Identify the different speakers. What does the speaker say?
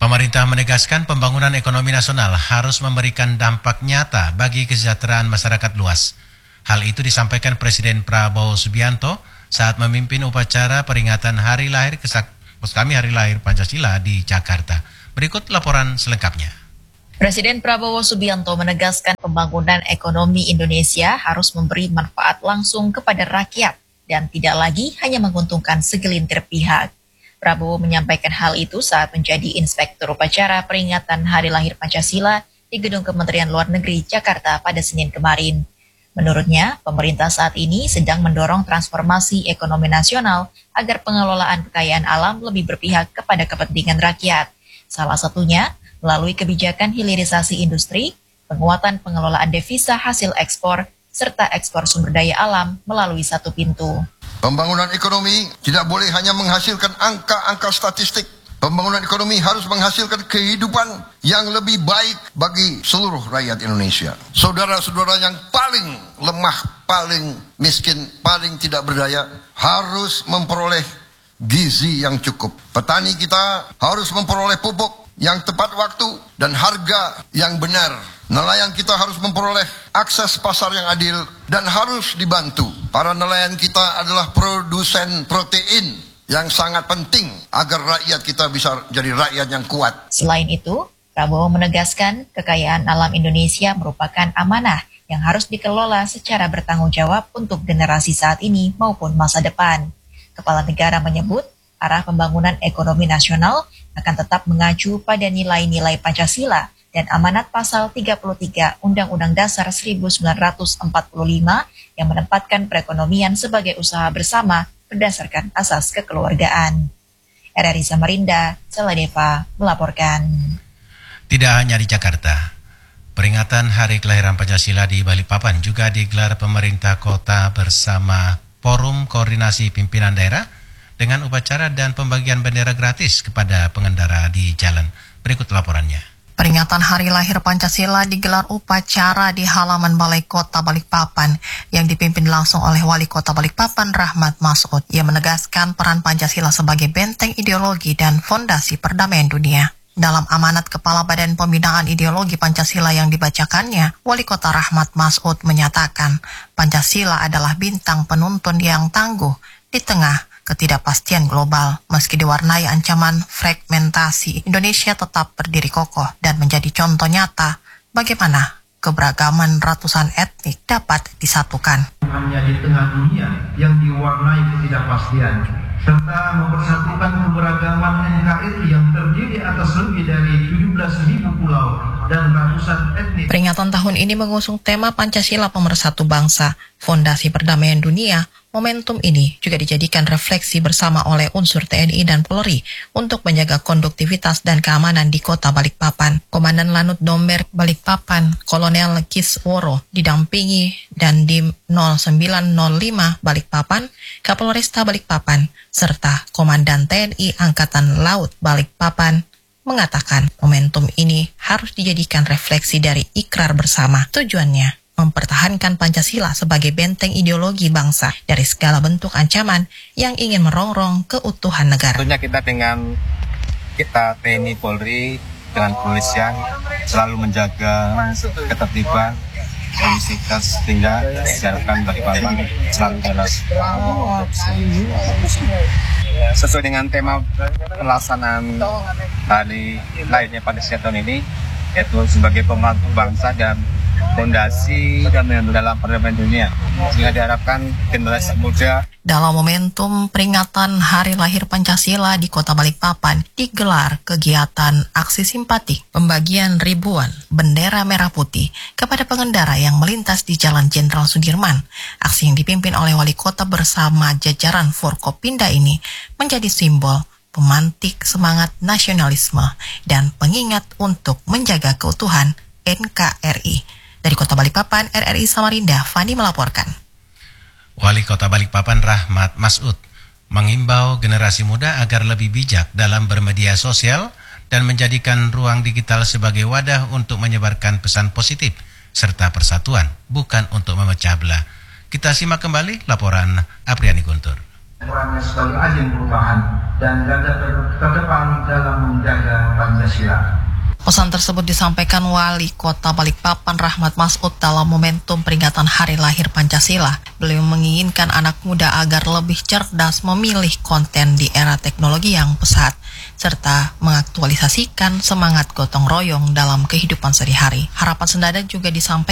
Speaker 1: Pemerintah menegaskan pembangunan ekonomi nasional harus memberikan dampak nyata bagi kesejahteraan masyarakat luas. Hal itu disampaikan Presiden Prabowo Subianto saat memimpin upacara peringatan Hari Lahir Pancasila di Jakarta. Berikut laporan selengkapnya.
Speaker 2: Presiden Prabowo Subianto menegaskan pembangunan ekonomi Indonesia harus memberi manfaat langsung kepada rakyat dan tidak lagi hanya menguntungkan segelintir pihak. Prabowo menyampaikan hal itu saat menjadi inspektur upacara peringatan Hari Lahir Pancasila di Gedung Kementerian Luar Negeri Jakarta pada Senin kemarin. Menurutnya, pemerintah saat ini sedang mendorong transformasi ekonomi nasional agar pengelolaan kekayaan alam lebih berpihak kepada kepentingan rakyat. Salah satunya melalui kebijakan hilirisasi industri, penguatan pengelolaan devisa hasil ekspor, serta ekspor sumber daya alam melalui satu pintu.
Speaker 3: Pembangunan ekonomi tidak boleh hanya menghasilkan angka-angka statistik. Pembangunan ekonomi harus menghasilkan kehidupan yang lebih baik bagi seluruh rakyat Indonesia. Saudara-saudara yang paling lemah, paling miskin, paling tidak berdaya harus memperoleh gizi yang cukup. Petani kita harus memperoleh pupuk yang tepat waktu dan harga yang benar. Nelayan kita harus memperoleh akses pasar yang adil dan harus dibantu. Para nelayan kita adalah produsen protein yang sangat penting agar rakyat kita bisa jadi rakyat yang kuat.
Speaker 2: Selain itu, Prabowo menegaskan kekayaan alam Indonesia merupakan amanah yang harus dikelola secara bertanggung jawab untuk generasi saat ini maupun masa depan. Kepala negara menyebut arah pembangunan ekonomi nasional akan tetap mengacu pada nilai-nilai Pancasila dan amanat pasal 33 Undang-Undang Dasar 1945 yang menempatkan perekonomian sebagai usaha bersama berdasarkan asas kekeluargaan. RRI Samarinda, Celadeva melaporkan.
Speaker 1: Tidak hanya di Jakarta, peringatan Hari Kelahiran Pancasila di Balikpapan juga digelar pemerintah kota bersama Forum Koordinasi Pimpinan Daerah dengan upacara dan pembagian bendera gratis kepada pengendara di jalan. Berikut laporannya.
Speaker 4: Peringatan Hari Lahir Pancasila digelar upacara di halaman Balai Kota Balikpapan yang dipimpin langsung oleh Wali Kota Balikpapan Rahmat Masud. Ia menegaskan peran Pancasila sebagai benteng ideologi dan fondasi perdamaian dunia. Dalam amanat Kepala Badan Pembinaan Ideologi Pancasila yang dibacakannya, Wali Kota Rahmat Masud menyatakan Pancasila adalah bintang penuntun yang tangguh di tengah ketidakpastian global. Meski diwarnai ancaman fragmentasi, Indonesia tetap berdiri kokoh dan menjadi contoh nyata bagaimana keberagaman ratusan etnik dapat disatukan.
Speaker 5: Hanya di tengah dunia yang diwarnai ketidakpastian, serta mempersatukan keberagaman NKRI yang terdiri atas lebih dari 17.000 pulau dan ratusan etnik.
Speaker 4: Peringatan tahun ini mengusung tema Pancasila Pemersatu Bangsa, Fondasi Perdamaian Dunia. Momentum ini juga dijadikan refleksi bersama oleh unsur TNI dan Polri untuk menjaga konduktivitas dan keamanan di kota Balikpapan. Komandan Lanut Domber Balikpapan, Kolonel Kisworo, didampingi dan di 0905 Balikpapan, Kapolresta Balikpapan, serta Komandan TNI Angkatan Laut Balikpapan, mengatakan momentum ini harus dijadikan refleksi dari ikrar bersama. Tujuannya mempertahankan Pancasila sebagai benteng ideologi bangsa dari segala bentuk ancaman yang ingin merongrong keutuhan negara.
Speaker 6: Tentunya kita TNI Polri dengan kepolisian selalu menjaga ketertiban, kondusivitas sehingga diharapkan Balikpapan selalu jelas. Sesuai dengan tema pelaksanaan Hari Lahirnya Pancasila tahun ini, yaitu sebagai pemersatu bangsa dan fondasi dalam perdamaian dunia, sehingga diharapkan generasi muda.
Speaker 4: Dalam momentum peringatan Hari Lahir Pancasila di Kota Balikpapan, digelar kegiatan aksi simpati pembagian ribuan bendera merah putih kepada pengendara yang melintas di Jalan Jenderal Sudirman. Aksi yang dipimpin oleh Wali Kota bersama jajaran Forkopimda ini menjadi simbol pemantik semangat nasionalisme dan pengingat untuk menjaga keutuhan NKRI. Dari Kota Balikpapan, RRI Samarinda, Fani melaporkan.
Speaker 1: Wali Kota Balikpapan Rahmat Masud mengimbau generasi muda agar lebih bijak dalam bermedia sosial dan menjadikan ruang digital sebagai wadah untuk menyebarkan pesan positif serta persatuan, bukan untuk memecah belah. Kita simak kembali laporan Apriani Guntur.
Speaker 5: Perannya sebagai agen perubahan dan garda terdepan dalam menjaga Pancasila. Pancasila.
Speaker 4: Pesan tersebut disampaikan Wali Kota Balikpapan Rahmat Masud dalam momentum peringatan Hari Lahir Pancasila. Beliau menginginkan anak muda agar lebih cerdas memilih konten di era teknologi yang pesat, serta mengaktualisasikan semangat gotong royong dalam kehidupan sehari-hari. Harapan senada juga disampaikan